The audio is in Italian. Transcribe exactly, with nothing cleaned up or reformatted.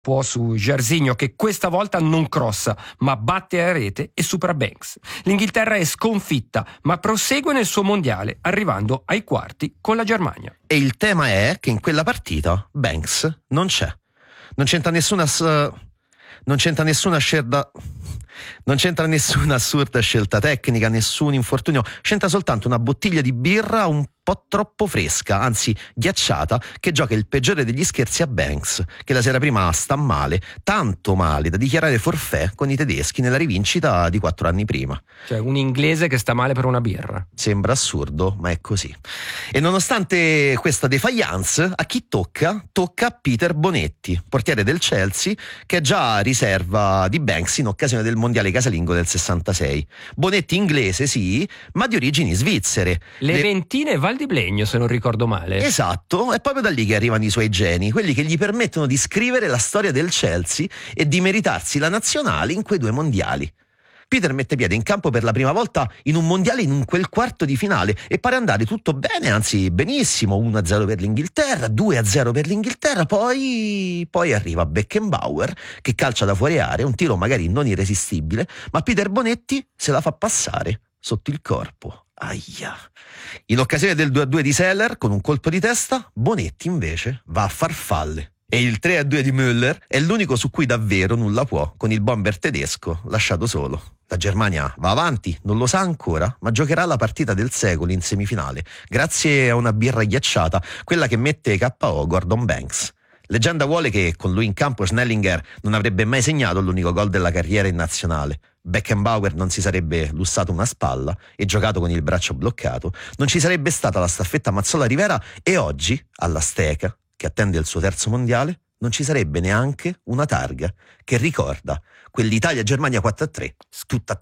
su Jairzinho, che questa volta non crossa ma batte a rete e supera Banks. L'Inghilterra è sconfitta ma prosegue nel suo mondiale, arrivando ai quarti con la Germania. E il tema è che in quella partita Banks non c'è. Non c'entra nessuna uh, non c'entra nessuna scelta non c'entra nessuna assurda scelta tecnica, nessun infortunio, c'entra soltanto una bottiglia di birra un po' troppo fresca, anzi ghiacciata, che gioca il peggiore degli scherzi a Banks, che la sera prima sta male, tanto male da dichiarare forfait con i tedeschi nella rivincita di quattro anni prima. Cioè un inglese che sta male per una birra. Sembra assurdo, ma è così. E nonostante questa defiance, a chi tocca? Tocca a Peter Bonetti, portiere del Chelsea, che è già riserva di Banks in occasione del mondiale casalingo del sessantasei. Bonetti inglese, sì, ma di origini svizzere. Le, Le... Ventine Val di Blegno, se non ricordo male. Esatto, è proprio da lì che arrivano i suoi geni, quelli che gli permettono di scrivere la storia del Chelsea e di meritarsi la nazionale in quei due mondiali. Peter mette piede in campo per la prima volta in un mondiale in quel quarto di finale e pare andare tutto bene, anzi benissimo, uno a zero per l'Inghilterra, due a zero per l'Inghilterra, poi poi arriva Beckenbauer che calcia da fuori area, un tiro magari non irresistibile, ma Peter Bonetti se la fa passare sotto il corpo. Aia. In occasione del due a due di Seller, con un colpo di testa, Bonetti invece va a farfalle. E il tre a due di Müller è l'unico su cui davvero nulla può, con il bomber tedesco lasciato solo. La Germania va avanti, non lo sa ancora, ma giocherà la partita del secolo in semifinale, grazie a una birra ghiacciata, quella che mette K O Gordon Banks. Leggenda vuole che con lui in campo Schnellinger non avrebbe mai segnato l'unico gol della carriera in nazionale. Beckenbauer non si sarebbe lussato una spalla e giocato con il braccio bloccato, non ci sarebbe stata la staffetta Mazzola-Rivera e oggi, all'Azteca, che attende il suo terzo mondiale, non ci sarebbe neanche una targa che ricorda quell'Italia-Germania quattro a tre, tutta